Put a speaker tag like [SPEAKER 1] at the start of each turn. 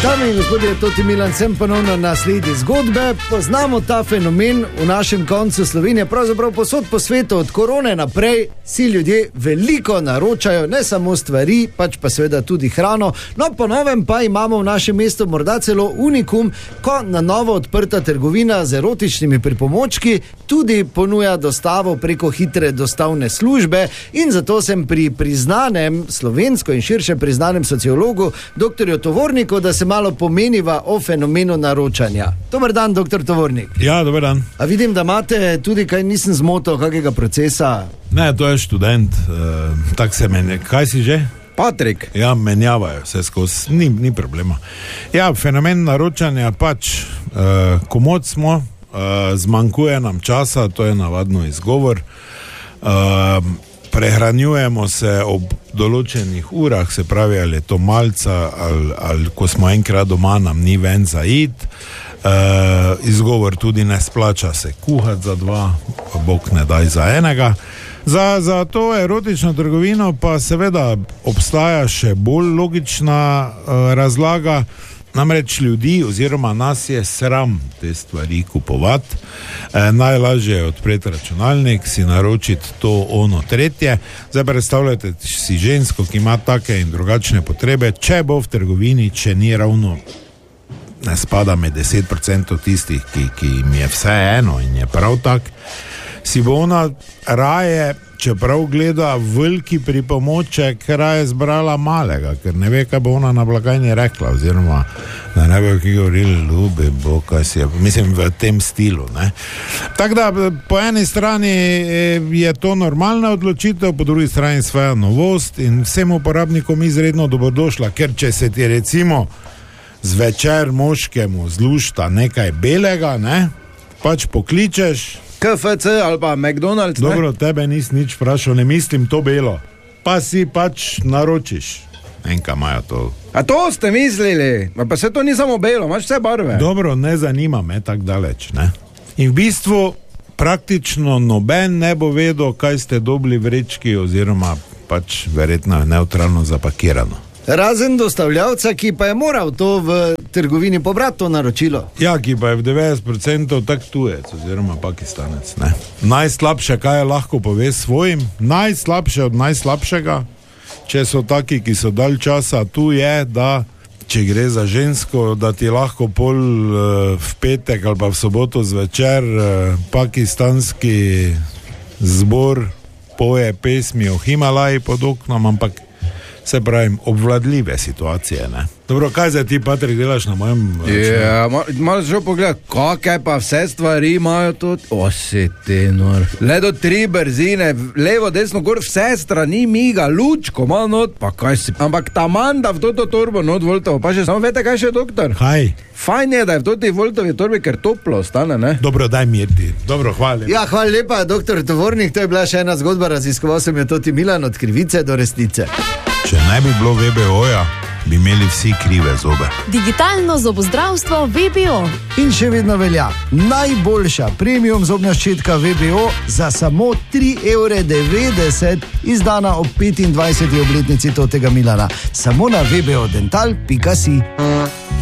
[SPEAKER 1] Dame in gospodje, Toti Milan, sem ponovno na sledi zgodbe. Poznamo ta fenomen v našem koncu Slovenije, pravzaprav posod po svetu, od korone naprej si ljudje veliko naročajo, ne samo stvari, pač pa seveda tudi hrano. No, po novem pa imamo v našem mestu morda celo unikum, ko na novo odprta trgovina z erotičnimi pripomočki tudi ponuja dostavo preko hitre dostavne službe, in zato sem pri priznanem slovensko in širše priznanem sociologu, doktorju Tovorniku, da se malo pomeniva o fenomenu naročanja. Dober dan, doktor Tovornik.
[SPEAKER 2] Ja, dober dan.
[SPEAKER 1] A vidim, da imate tudi, kaj nisem zmotil, kakega procesa?
[SPEAKER 2] Ne, to je študent, tak se menja. Kaj si že?
[SPEAKER 1] Patrik.
[SPEAKER 2] Ja, menjavajo se skozi, ni problema. Ja, fenomen naročanja pač, komod smo, zmanjkuje nam časa, to je navadno izgovor, prehranjujemo se ob določenih urah, se pravi, ali je to malca, ali ko smo enkrat doma, nam ni ven za id. Izgovor tudi ne splača se kuhati za dva, bog ne daj za enega. Za to erotično trgovino pa seveda obstaja še bolj logična razlaga. Namreč ljudi oziroma nas je sram te stvari kupovati. Najlažje je odpreti računalnik, si naročiti to, ono, tretje. Zdaj predstavljate si žensko, ki ima take in drugačne potrebe, če bo v trgovini, če ni ravno, ne spada med 10% tistih, ki jim je vse eno in je prav tak, si bo ona raje, čeprav gleda veliki pripomoček, raje zbrala malega, ker ne ve, kaj bo ona na blagajni rekla, oziroma da ne bo ki govorili, ljubi bo, kaj si je, mislim, v tem stilu, ne. Tako da, po eni strani je to normalna odločitev, po drugi strani svoja novost in vsem uporabnikom izredno dobrodošla, ker če se ti recimo zvečer moškemu zlušta nekaj belega, ne, pač pokličeš
[SPEAKER 1] KFC ali pa McDonald's, ne?
[SPEAKER 2] Dobro, tebe nisem nič vprašal, ne mislim to belo. Pa si pač naročiš. Enka imajo to.
[SPEAKER 1] A to ste mislili? Pa se to ni samo belo, imaš vse barve.
[SPEAKER 2] Dobro, ne zanima me tako daleč, ne? In v bistvu praktično noben ne bo vedel, kaj ste dobili v vrečki, oziroma pač verjetno je neutralno zapakirano.
[SPEAKER 1] Razen dostavljavca, ki pa je moral to v trgovini pobrati to naročilo.
[SPEAKER 2] Ja, ki pa je v 90% tak tujec oziroma Pakistanec, ne. Najslabše, kaj je lahko pove svojim, najslabše od najslabšega, če so taki, ki so dalj časa tu, je, da če gre za žensko, da ti lahko pol v petek ali pa v soboto zvečer pakistanski zbor poje pesmi o Himalaji pod oknom, ampak se pravim, obvladljive situacije, ne. Dobro, kaj zdaj ti, Patrik, delaš na mojem računu?
[SPEAKER 3] Ja, malo že pogledaj, kakaj pa vse stvari imajo tudi. Si ti nor. Le do 3 brzine, levo, desno, gor, vse strani miga, lučko, malo not, pa kaj si. Ampak ta manda v toto torbo not voltovo, pa že samo vete, kaj še, doktor?
[SPEAKER 2] Kaj?
[SPEAKER 3] Fajn je, da je v toti voltovi torbi, ker toplo ostane, ne?
[SPEAKER 2] Dobro, daj mirti. Dobro, hvala.
[SPEAKER 1] Ja, hvala lepa, doktor Tovornik, to je bila še ena zgodba, raziskoval sem jo Toti Milan, od krivice do resnice.
[SPEAKER 2] Če ne bi bilo VBO-ja, bi imeli vsi krive zobe.
[SPEAKER 4] Digitalno zobozdravstvo VBO.
[SPEAKER 1] In še vedno velja, najboljša premium zobna ščetka VBO za samo 3,90 €, izdana ob 25. obletnici Totega Milana. Samo na vbodental.si.